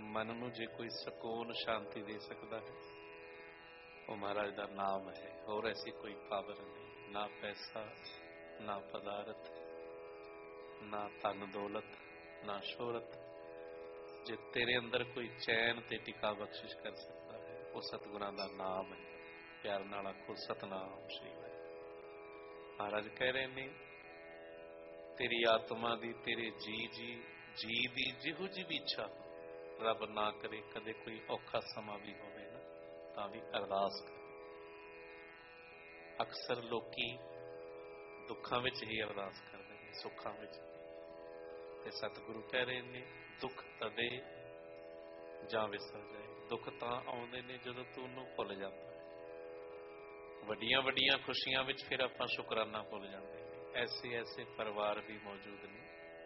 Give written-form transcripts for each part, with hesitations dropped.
मन ਨੂੰ ਜੇ ਕੋਈ ਸਕੂਨ ਸ਼ਾਂਤੀ ਦੇ ਸਕਦਾ ਹੈ ਉਹ ਮਹਾਰਾਜ ਦਾ ਨਾਮ ਹੈ। ਹੋਰ ਐਸੀ ਕੋਈ ਪਾਵਰ ਨਹੀਂ, ਨਾ ਪੈਸਾ, ਨਾ ਪਦਾਰਥ, ਨਾ ਧਨ ਦੌਲਤ, ਨਾ ਸ਼ੋਹਰਤ। ਜੇ ਤੇਰੇ ਅੰਦਰ ਕੋਈ ਚੈਨ ਤੇ ਟਿਕਾ ਬਖਸ਼ਿਸ਼ ਕਰ ਸਕਦਾ ਹੈ ਉਹ ਸਤਿਗੁਰਾਂ ਦਾ ਨਾਮ ਹੈ। ਪਿਆਰ ਨਾਲ ਆਖੋ ਸਤਨਾਮ ਸ਼੍ਰੀ ਵਾਹਿਗੁਰੂ। ਮਹਾਰਾਜ ਕਹਿ ਰਹੇ ਨੇ ਤੇਰੀ ਆਤਮਾ ਦੀ, ਤੇਰੇ ਜੀ ਦੀ ਜਿਹੋ ਜਿਹੀ ਵੀ ਇੱਛਾ, ਰੱਬ ਨਾ ਕਰੇ ਕਦੇ ਕੋਈ ਔਖਾ ਸਮਾਂ ਵੀ ਹੋਵੇ ਨਾ ਤਾਂ ਵੀ ਅਰਦਾਸ ਕਰ। ਅਕਸਰ ਲੋਕੀ ਦੁੱਖਾਂ ਵਿੱਚ ਹੀ ਅਰਦਾਸ ਕਰਦੇ ਨੇ, ਸੁੱਖਾਂ ਵਿੱਚ। ਤੇ ਸਤਿਗੁਰੂ ਕਹਿ ਰਹੇ ਨੇ ਦੁੱਖ ਤਦੇ ਜਾਂ ਵਿਸਰ ਜਾਏ। ਦੁੱਖ ਤਾਂ ਆਉਂਦੇ ਨੇ ਜਦੋਂ ਤੂੰ ਉਹਨੂੰ ਭੁੱਲ ਜਾਂਦਾ ਹੈ। ਵੱਡੀਆਂ ਵੱਡੀਆਂ ਖੁਸ਼ੀਆਂ ਵਿੱਚ ਫਿਰ ਆਪਾਂ ਸ਼ੁਕਰਾਨਾ ਭੁੱਲ ਜਾਂਦੇ ਨੇ। ਐਸੇ ਪਰਿਵਾਰ ਵੀ ਮੌਜੂਦ ਨੇ।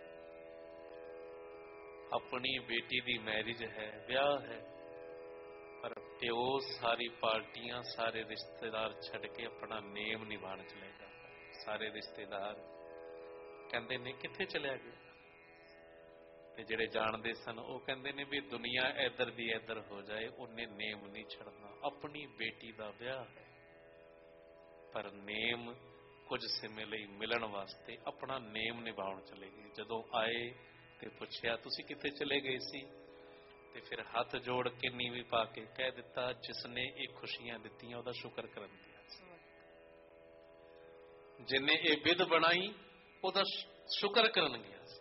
ਆਪਣੀ ਬੇਟੀ ਦੀ ਮੈਰਿਜ ਹੈ, ਵਿਆਹ ਹੈ, ਪਰ ਪਿਓ ਸਾਰੀ ਪਾਰਟੀਆਂ, ਸਾਰੇ ਰਿਸ਼ਤੇਦਾਰ ਛੱਡ ਕੇ ਆਪਣਾ ਨੇਮ ਨਿਭਾਉਣ ਚਲੇ ਜਾਂਦਾ। ਸਾਰੇ ਰਿਸ਼ਤੇਦਾਰ ਕਹਿੰਦੇ ਨੇ ਕਿੱਥੇ ਚਲਿਆ ਗਿਆ, ਤੇ ਜਿਹੜੇ ਜਾਣਦੇ ਸਨ ਉਹ ਕਹਿੰਦੇ ਨੇ ਵੀ ਦੁਨੀਆ ਇੱਧਰ ਦੀ ਇੱਧਰ ਹੋ ਜਾਏ, ਉਹਨੇ ਨੇਮ ਨਹੀਂ ਛੱਡਣਾ। ਆਪਣੀ ਬੇਟੀ ਦਾ ਵਿਆਹ ਹੈ, ਪਰ ਨੇਮ ਕੁਝ ਸਮੇਂ ਲਈ ਮਿਲਣ ਵਾਸਤੇ ਆਪਣਾ ਨੇਮ ਨਿਭਾਉਣ ਚਲੇ ਗਏ। ਜਦੋਂ ਆਏ ਤੇ ਪੁੱਛਿਆ ਤੁਸੀਂ ਕਿੱਥੇ ਚਲੇ ਗਏ ਸੀ, ਤੇ ਫਿਰ ਹੱਥ ਜੋੜ ਕੇ ਨੀਵੀਂ ਪਾ ਕੇ ਕਹਿ ਦਿੱਤਾ ਜਿਸਨੇ ਇਹ ਖੁਸ਼ੀਆਂ ਦਿੱਤੀਆਂ ਉਹਦਾ ਸ਼ੁਕਰ ਕਰਨ ਗਿਆ ਸੀ। ਜਿਨੇ ਇਹ ਵਿਧ ਬਣਾਈ ਉਹਦਾ ਸ਼ੁਕਰ ਕਰਨ ਗਿਆ ਸੀ।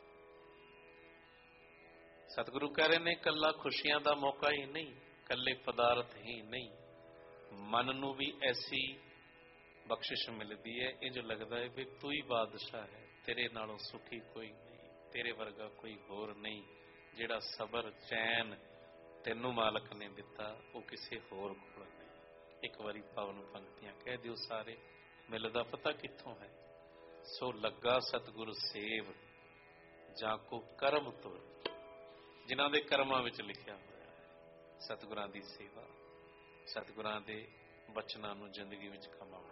ਸਤਿਗੁਰੂ ਕਹਿ ਰਹੇ ਨੇ ਕੱਲਾ ਖੁਸ਼ੀਆਂ ਦਾ ਮੌਕਾ ਹੀ ਨਹੀਂ, ਕੱਲੇ ਪਦਾਰਥ ਹੀ ਨਹੀਂ, ਮਨ ਨੂੰ ਵੀ ਐਸੀ ਬਖਸ਼ਿਸ਼ ਮਿਲਦੀ ਹੈ, ਇੰਜ ਲੱਗਦਾ ਹੈ ਵੀ ਤੂੰ ਹੀ ਬਾਦਸ਼ਾਹ ਹੈ, ਤੇਰੇ ਨਾਲੋਂ ਸੁਖੀ ਕੋਈ ਨਹੀਂ, ਤੇਰੇ ਵਰਗਾ ਕੋਈ ਹੋਰ ਨਹੀਂ। ਜਿਹੜਾ ਸਬਰ ਚੈਨ ਤੈਨੂੰ ਮਾਲਕ ਨੇ ਦਿੱਤਾ ਉਹ ਕਿਸੇ ਹੋਰ ਕੋਲ ਨਹੀਂ। ਇੱਕ ਵਾਰੀ ਪਾਵਨ ਪੰਕਤੀਆਂ ਕਹਿ ਦਿਓ ਸਾਰੇ, ਮਿਲਦਾ ਪਤਾ ਕਿੱਥੋਂ ਹੈ। ਸੋ ਲੱਗਾ ਸਤਿਗੁਰ ਸੇਵ ਜਾਂ ਕੋ ਕਰਮ ਤੁਰ। ਜਿਨ੍ਹਾਂ ਦੇ ਕਰਮਾਂ ਵਿੱਚ ਲਿਖਿਆ ਹੋਇਆ ਹੈ ਸਤਿਗੁਰਾਂ ਦੀ ਸੇਵਾ, ਸਤਿਗੁਰਾਂ ਦੇ ਬਚਨਾਂ ਨੂੰ ਜ਼ਿੰਦਗੀ ਵਿੱਚ ਕਮਾਉਣਾ।